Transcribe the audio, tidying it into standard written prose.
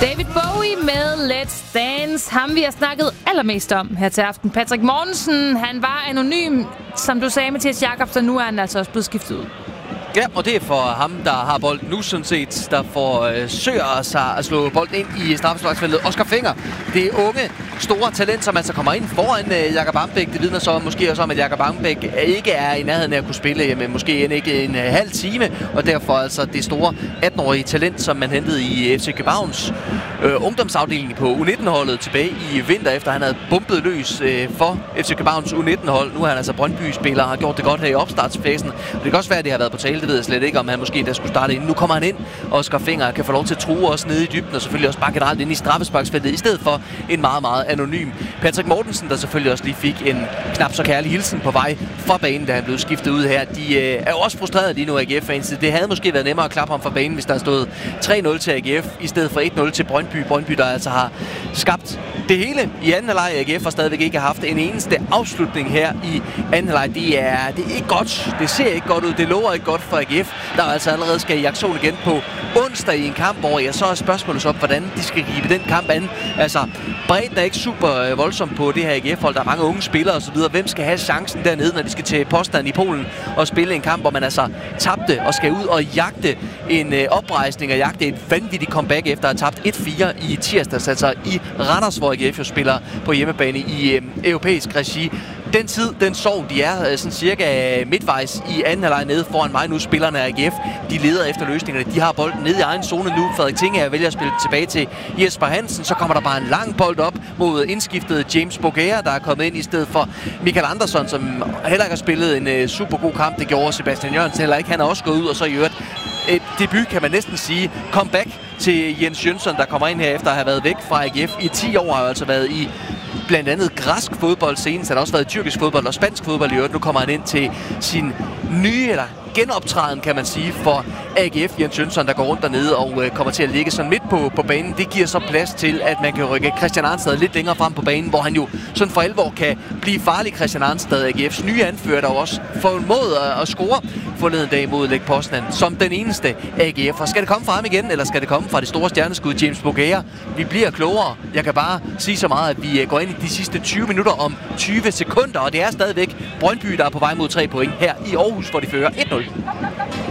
David Bowie med Let's Dance. Ham vi har snakket allermest om her til aften. Patrick Mortensen, han var anonym, som du sagde, Mathias Jakobsen. Nu er han altså også blevet skiftet ud. Ja, og det er for ham, der har bolden nu, sådan set, der forsøger sig at slå bolden ind i straffesparksfeltet. Oscar Fenger, det unge, store talent, som altså kommer ind foran Jakob Ambæk. Det vidner så måske også om, at Jakob Ambæk ikke er i nærheden af at kunne spille, men måske ikke en halv time. Og derfor altså det store 18-årige talent, som man hentede i FC Københavns ungdomsafdeling på U19-holdet tilbage i vinter, efter han havde bumpet løs for FC Københavns U19-hold. Nu er han altså Brøndby-spiller og har gjort det godt her i opstartsfasen. Og det kan også være, at det har været på tale. Det ved jeg slet ikke, om han måske der skulle starte ind. Nu kommer han ind, og Oscar Fenger kan få lov til at true også nede i dybden, og selvfølgelig også bare generelt ind i straffesparksfeltet, i stedet for en meget, meget anonym Patrick Mortensen, der selvfølgelig også lige fik en knap så kærlig hilsen på vej fra banen, da han blev skiftet ud her. De er jo også frustrerede lige nu, AGF-fans. Det havde måske været nemmere at klappe ham fra banen, hvis der stod 3-0 til AGF, i stedet for 1-0 til Brøndby. Brøndby, der altså har skabt det hele i anden halvleg. AGF har stadigvæk ikke haft en eneste afslutning her i anden halvleg. Det er ikke godt. Det ser ikke godt ud. Det lover ikke godt for AGF, der altså allerede skal i aktion igen på onsdag i en kamp, hvor så er spørgsmålet så op, hvordan de skal gribe den kamp an. Altså, bredden er ikke super voldsom på det her AGF-hold. Der er mange unge spillere osv. Hvem skal have chancen dernede, når de skal til Poznan i Polen og spille en kamp, hvor man altså tabte og skal ud og jagte en oprejsning og jagte et vanvittigt comeback efter at have tabt 1-4 i tirsdags, altså i Randers, hvor AGF jo spiller på hjemmebane i europæisk regi. Den tid, den sov, de er sådan cirka midtvejs i anden halvleg nede foran mig nu. Spillerne af AGF, de leder efter løsningerne. De har bolden nede i egen zone nu. Frederik Tinge vælger at spille tilbage til Jesper Hansen. Så kommer der bare en lang bold op mod indskiftet James Boguer, der er kommet ind i stedet for Michael Andersson, som heller ikke har spillet en super god kamp. Det gjorde Sebastian Jørgensen heller ikke. Han er også gået ud, og så i øvrigt et debut, kan man næsten sige. Comeback til Jens Jønsson, der kommer ind her efter at have været væk fra AGF i 10 år, har altså været i blandt andet græsk fodbold senest. Han har også været i tyrkisk fodbold og spansk fodbold i øvrigt. Nu kommer han ind til sin nye, eller genoptræden, kan man sige, for AGF, Jens Jønsson, der går rundt dernede og kommer til at ligge sådan midt på banen. Det giver så plads til, at man kan rykke Christian Arnstad lidt længere frem på banen, hvor han jo sådan for alvor kan blive farlig. Christian Arnstad, AGF's nye anfører, der også formået at score forleden dag mod Lech Poznan som den eneste AGF. Og skal det komme fra ham igen, eller skal det komme fra det store stjerneskud James Boguer? Vi bliver klogere. Jeg kan bare sige så meget, at vi går ind i de sidste 20 minutter om 20 sekunder, og det er stadigvæk Brøndby, der er på vej mod 3 point her i Aarhus, hvor de fører 1-0.